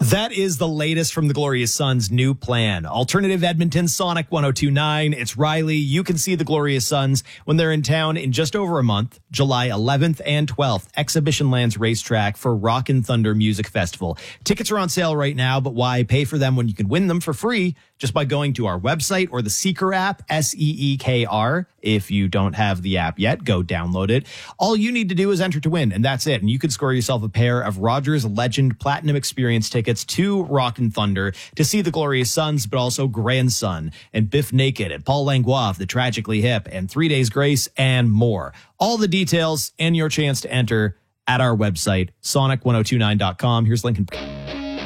That is the latest from the Glorious Sons' new plan. Alternative Edmonton, Sonic 102.9. It's Riley. You can see the Glorious Sons when they're in town in just over a month, July 11th and 12th, Exhibition Lands Racetrack for Rockin' Thunder Music Festival. Tickets are on sale right now, but why pay for them when you can win them for free just by going to our website or the Seeker app, Seekr. If you don't have the app yet, go download it. All you need to do is enter to win, and that's it. And you could score yourself a pair of Rogers Legend Platinum Experience tickets to Rockin' Thunder to see the Glorious Sons, but also Grandson and Biff Naked and Paul Langlois, the Tragically Hip, and 3 Days Grace, and more. All the details and your chance to enter at our website, sonic1029.com. Here's Lincoln.